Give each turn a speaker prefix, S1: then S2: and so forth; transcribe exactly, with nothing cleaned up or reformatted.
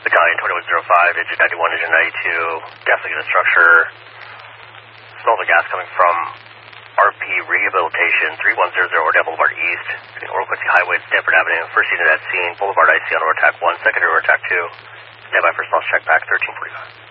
S1: Battalion twenty-one oh five, engine ninety-one, engine ninety-two, gas leak in the structure. Smell the gas coming from R P Rehabilitation, thirty-one hundred Ordell Boulevard East, between Orquist Highway and Stanford Avenue. First unit at scene, Boulevard I C on over attack one, secondary over attack two. Stand by for response check back, thirteen forty-five.